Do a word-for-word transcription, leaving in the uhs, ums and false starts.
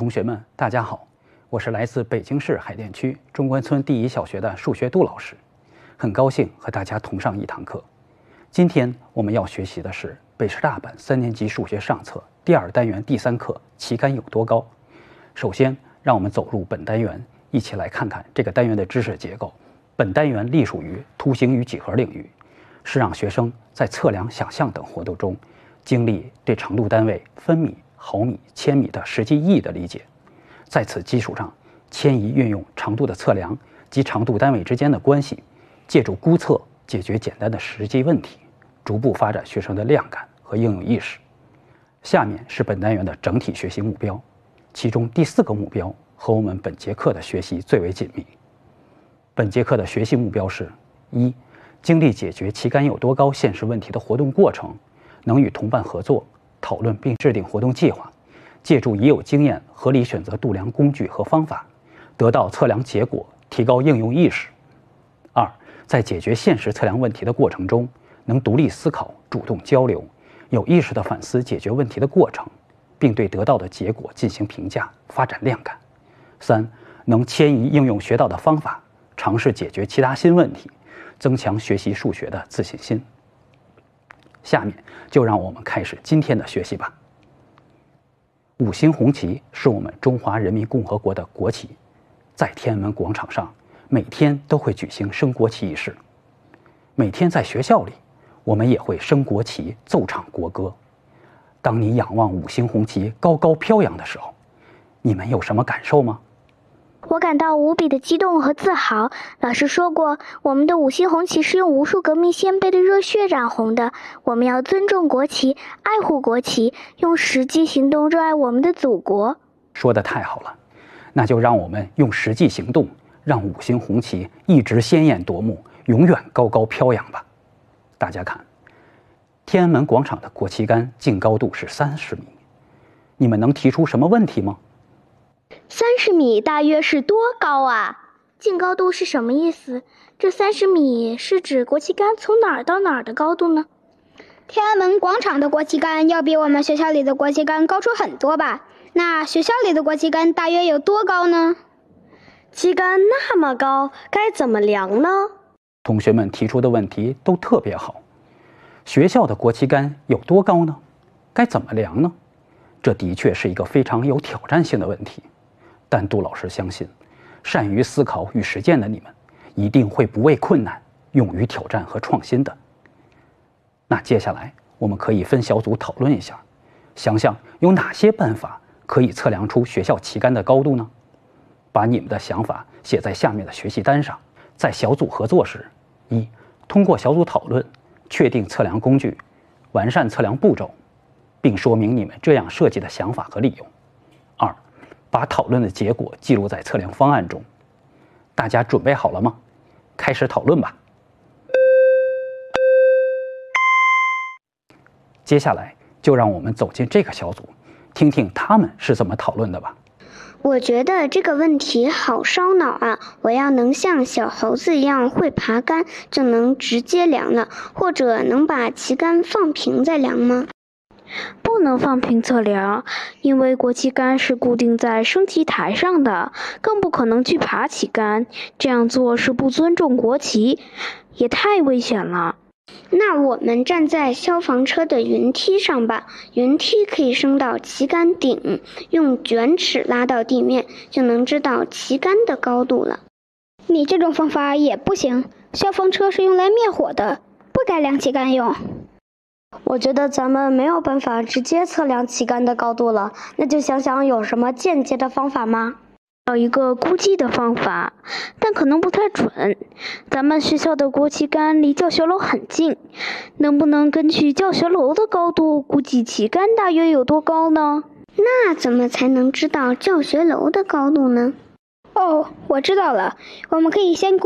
同学们，大家好，我是来自北京市海淀区中关村第一小学的数学杜老师，很高兴和大家同上一堂课。今天我们要学习的是北师大版三年级数学上册第二单元第三课旗杆有多高。首先，让我们走入本单元，一起来看看这个单元的知识结构。本单元隶属于图形与几何领域，是让学生在测量、想象等活动中经历对长度单位分米、毫米、千米的实际意义的理解，在此基础上，迁移运用长度的测量及长度单位之间的关系，借助估测解决简单的实际问题，逐步发展学生的量感和应用意识。下面是本单元的整体学习目标，其中第四个目标和我们本节课的学习最为紧密。本节课的学习目标是：一、经历解决旗杆有多高现实问题的活动过程，能与同伴合作讨论并制定活动计划，借助已有经验合理选择度量工具和方法，得到测量结果，提高应用意识。二、在解决现实测量问题的过程中，能独立思考，主动交流，有意识地反思解决问题的过程，并对得到的结果进行评价，发展量感。三、能迁移应用学到的方法，尝试解决其他新问题，增强学习数学的自信心。下面就让我们开始今天的学习吧。五星红旗是我们中华人民共和国的国旗，在天安门广场上每天都会举行升国旗仪式，每天在学校里我们也会升国旗、奏唱国歌。当你仰望五星红旗高高飘扬的时候，你们有什么感受吗？ 我感到无比的激动和自豪。老师说过，我们的五星红旗是用无数革命先辈的热血染红的。我们要尊重国旗，爱护国旗，用实际行动热爱我们的祖国。 说得太好了，那就让我们用实际行动，让五星红旗一直鲜艳夺目，永远高高飘扬吧。大家看，天安门广场的国旗杆净高度是三十米，你们能提出什么问题吗？ 三十米大约是多高啊？净高度是什么意思？这三十米是指国旗杆从哪儿到哪儿的高度呢？ 天安门广场的国旗杆要比我们学校里的国旗杆高出很多吧？那学校里的国旗杆大约有多高呢？ 旗杆那么高，该怎么量呢？ 同学们提出的问题都特别好。学校的国旗杆有多高呢？该怎么量呢？这的确是一个非常有挑战性的问题。但杜老师相信，善于思考与实践的你们，一定会不畏困难，勇于挑战和创新的。那接下来我们可以分小组讨论一下，想想有哪些办法可以测量出学校旗杆的高度呢？把你们的想法写在下面的学习单上。在小组合作时，一、通过小组讨论，确定测量工具，完善测量步骤，并说明你们这样设计的想法和理由。二、把讨论的结果记录在测量方案中。大家准备好了吗？开始讨论吧。接下来就让我们走进这个小组，听听他们是怎么讨论的吧。 我觉得这个问题好烧脑啊！我要能像小猴子一样会爬杆，就能直接量了，或者能把旗杆放平再量吗？ 不能放平测量，因为国旗杆是固定在升旗台上的，更不可能去爬旗杆。这样做是不尊重国旗，也太危险了。 那我们站在消防车的云梯上吧，云梯可以升到旗杆顶，用卷尺拉到地面，就能知道旗杆的高度了。你这种方法也不行，消防车是用来灭火的，不该量旗杆用。 我觉得咱们没有办法直接测量旗杆的高度了，那就想想有什么间接的方法吗？ 有一个估计的方法，但可能不太准。咱们学校的国旗杆离教学楼很近，能不能根据教学楼的高度估计旗杆大约有多高呢？ 那怎么才能知道教学楼的高度呢？哦，我知道了，我们可以先估